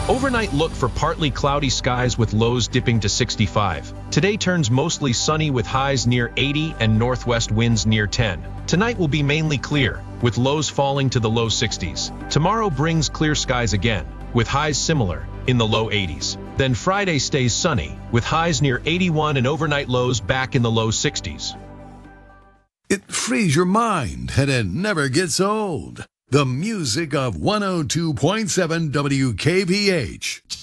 Overnight, look for partly cloudy skies with lows dipping to 65. Today turns mostly sunny with highs near 80 and northwest winds near 10. Tonight will be mainly clear, with lows falling to the low 60s. Tomorrow brings clear skies again, with highs similar, in the low 80s. Then Friday stays sunny, with highs near 81 and overnight lows back in the low 60s. It frees your mind and it never gets old. The music of 102.7 WKVH.